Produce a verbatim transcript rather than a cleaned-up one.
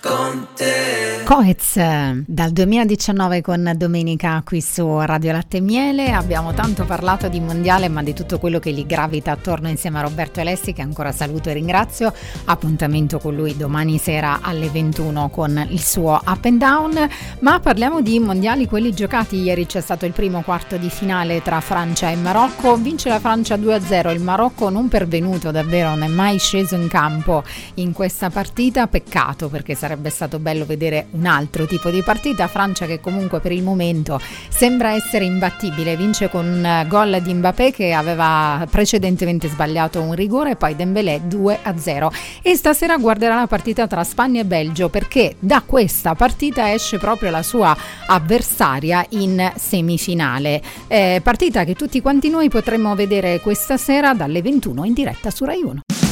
con te. Coez dal duemiladiciannove con Domenica qui su Radio Latte e Miele. Abbiamo tanto parlato di mondiale, ma di tutto quello che gli gravita attorno insieme a Roberto Alessi, che ancora saluto e ringrazio. Appuntamento con lui domani sera alle ventuno con il suo Up and Down. Ma parliamo di mondiali, quelli giocati. Ieri c'è stato il primo quarto di finale tra Francia e Marocco. Vince la Francia due a zero. Il Marocco non pervenuto, davvero non è mai sceso in campo in questa partita. Peccato, perché sarebbe stato bello vedere un altro tipo di partita. Francia che comunque per il momento sembra essere imbattibile, vince con un gol di Mbappé che aveva precedentemente sbagliato un rigore, e poi Dembélé due a zero. E stasera guarderà la partita tra Spagna e Belgio, perché da questa partita esce proprio la sua avversaria in semifinale, eh, partita che tutti quanti noi potremmo vedere questa sera dalle ventuno in diretta su Rai uno.